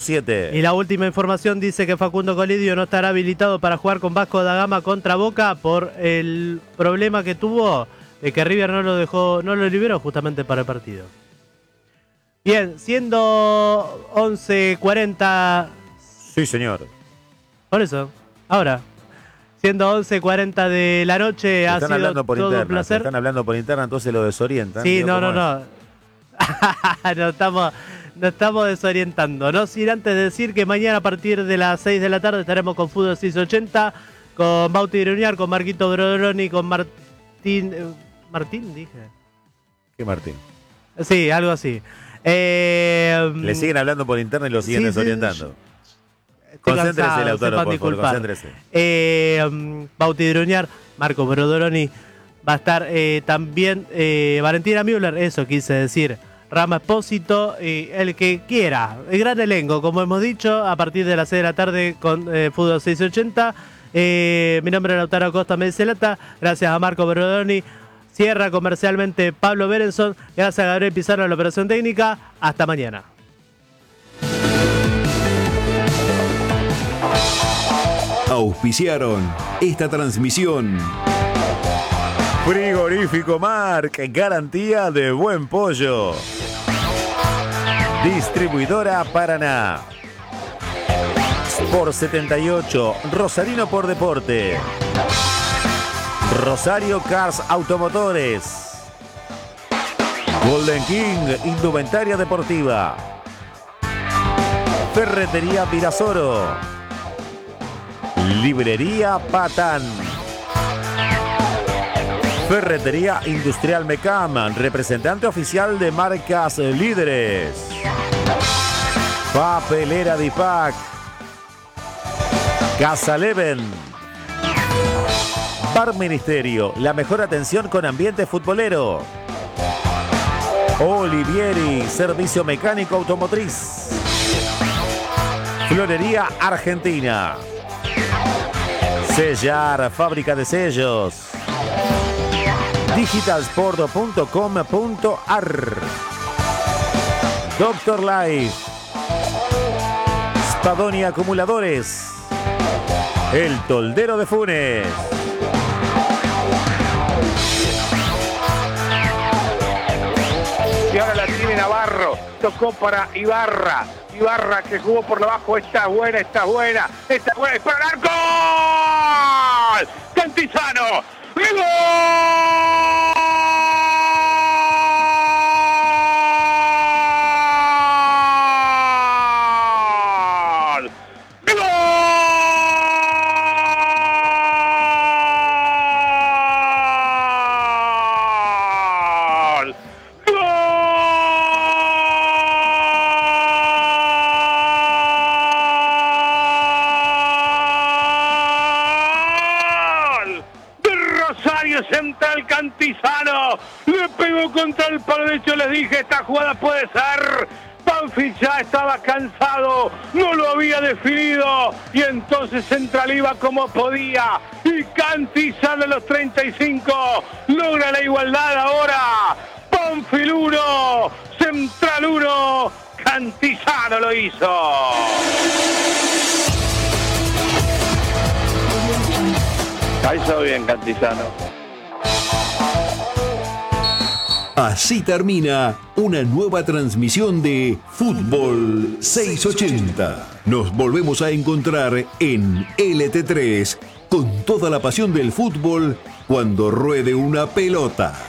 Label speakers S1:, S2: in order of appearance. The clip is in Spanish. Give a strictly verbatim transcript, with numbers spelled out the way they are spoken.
S1: siete.
S2: Y la última información dice que Facundo Colidio no estará habilitado para jugar con Vasco da Gama contra Boca por el problema que tuvo de que River no lo dejó, no lo liberó justamente para el partido. Bien, siendo once cuarenta.
S1: Sí, señor.
S2: Por eso, ahora, siendo once cuarenta de la noche, ha
S1: están
S2: sido
S1: hablando por
S2: todo
S1: interna,
S2: un placer.
S1: Están hablando por interna, entonces lo desorientan.
S2: Sí, no, no,
S1: es.
S2: no. no estamos, no estamos desorientando. No sin antes decir que mañana a partir de las seis de la tarde estaremos con Fútbol seiscientos ochenta, con Bauti Gruñar, con Marquito Brodoroni, con Martín. Eh, ¿Martín? Dije.
S1: ¿Qué Martín?
S2: Sí, algo así. Eh,
S1: Le siguen hablando por interna y lo siguen
S2: sí,
S1: desorientando.
S2: Sí,
S1: concéntrese,
S2: cansado,
S1: Lautaro, por favor,
S2: disculpar.
S1: concéntrese.
S2: Eh, Bauti Gruñar, Marco Brodoroni. Va a estar eh, también eh, Valentina Müller, eso quise decir. Rama Espósito, y el que quiera. El gran elenco, como hemos dicho, a partir de las seis de la tarde con eh, Fútbol seiscientos ochenta. Eh, mi nombre es Lautaro Acosta Medelata. Gracias a Marco Brodoroni. Cierra comercialmente Pablo Berenson. Gracias a Gabriel Pizarro de la operación técnica. Hasta mañana.
S3: Auspiciaron esta transmisión.
S1: Frigorífico Marc, garantía de buen pollo. Distribuidora Paraná. Sport setenta y ocho, Rosarino por deporte. Rosario Cars Automotores. Golden King, indumentaria deportiva. Ferretería Virasoro. Librería Patán. Ferretería Industrial Mecam, representante oficial de marcas líderes. Papelera Dipac. Casa Leven. Bar Ministerio, la mejor atención con ambiente futbolero. Olivieri, servicio mecánico automotriz. Florería Argentina. Sellar, fábrica de sellos. digitalsport punto com punto a r. Doctor Life. Spadoni Acumuladores. El Toldero de Funes.
S4: Y ahora la tiene Navarro. Tocó para Ibarra. Ibarra que jugó por debajo. Está buena, está buena. Está buena. ¡Es para el arco! ¡Cantizano! ¡Gol! Central Cantizano le pegó contra el palo derecho. Les dije, esta jugada puede ser. Banfield ya estaba cansado, no lo había definido y entonces Central iba como podía y Cantizano a los treinta y cinco logra la igualdad. Ahora Banfield uno, Central uno, Cantizano lo hizo. Ha hizo bien Cantizano.
S3: Así termina una nueva transmisión de Fútbol seiscientos ochenta. Nos volvemos a encontrar en L T tres con toda la pasión del fútbol cuando ruede una pelota.